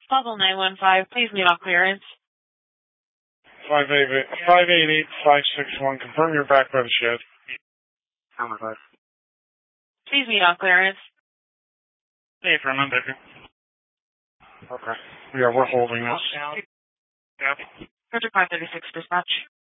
Level 915, please meet on clearance. 588-561, confirm you're back by the shed. Please meet on clearance. Hey, for a minute. Okay. Yeah, we're holding this. Yep. 536 dispatch.